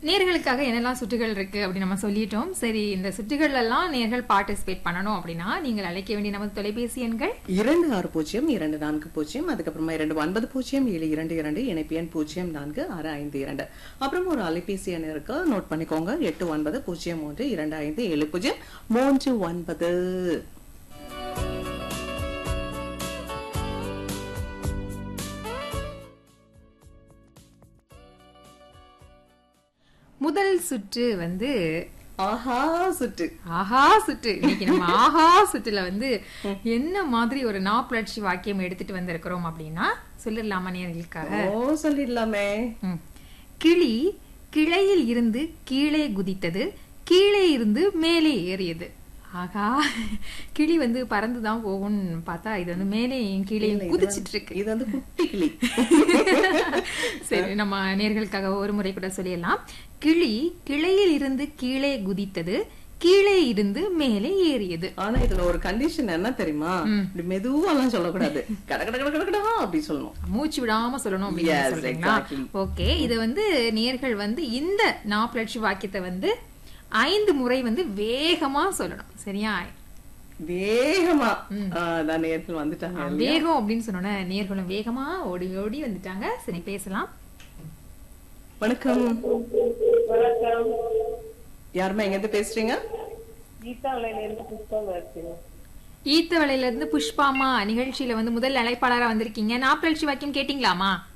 நேர்களுக்காக என்னெல்லாம் சுற்றுகள் இருக்கு அப்படின்னு நம்ம சொல்லிட்டோம். சரி, இந்த சுற்றுகள் எல்லாம் நேர்கள் பார்ட்டிசிபேட் பண்ணணும் அப்படின்னா நீங்கள் அழைக்க வேண்டிய நமது தொலைபேசி எண்கள் 260240, அதுக்கப்புறமா 290722, இணைப்பு எண் 046552. அப்புறம் ஒரு அலைபேசி எண் இருக்கு, நோட் பண்ணிக்கோங்க, 8903255039. முதல் சுற்று வந்து ஆஹா சுற்று. இன்னைக்கு நம்ம ஆஹா சுற்றுல வந்து என்ன மாதிரி ஒரு நாப்புலட்சி வாக்கியம் எடுத்துட்டு வந்திருக்கிறோம் அப்படின்னா சொல்லிடலாமா நேர்களுக்காக? சொல்லிடலாமே. கிளி கிளையில் இருந்து கீழே குதித்தது, கீழே இருந்து மேலே ஏறியது. ஆகா, கிளி வந்து பறந்துதான் போகும்னு பார்த்தா இது வந்து மேலே கீழே குதிச்சிட்டு இருக்கு. இது வந்து குட்டி கிளி. சரி, நம்ம நேர்களுக்காக ஒரு முறை கூட சொல்லிடலாம். கிளி கிளையில் இருந்து கீழே குதித்தது, கீழே இருந்து மேலே ஏறியது. ஆனா இதுல ஒரு கண்டிஷன் என்ன தெரியுமா? மெதுவாலாம் சொல்லக்கூடாது, கடகடா அப்படி சொல்லணும், மூச்சு விடாம சொல்லணும் அப்படின்னு சொல்றீங்களா? ஓகே, இது வந்து நேர்கள் வந்து இந்த நாப்புலட்சி வாக்கியத்தை வந்து 5 முறை வந்து வேகமா சொல்லணும். சரியா? வேகமா நேர்கள் வந்துட்டாங்க. வேகம் அப்படின்னு சொன்னோன்னா நேர்களும் வேகமா ஓடி ஓடி வந்துட்டாங்க. சரி, பேசலாம். வணக்கம். யாருமே எங்க இருந்து பேசுறீங்க? ஈத்தவளையில இருந்து புஷ்பாமா நிகழ்ச்சியில வந்து முதல் அழைப்பாளரா வந்திருக்கீங்க. நாப்புலட்சி வாக்கியம் கேட்டீங்களாமா?